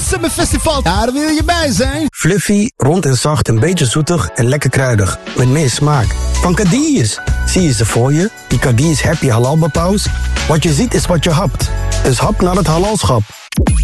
Summer Festival. Daar wil je bij zijn. Fluffy, rond en zacht, een beetje zoetig en lekker kruidig. Met meer smaak. Van Cadiz. Zie je ze voor je? Die Cadiz Happy Halal Paus. Wat je ziet is wat je hapt. Dus hap naar het halalschap.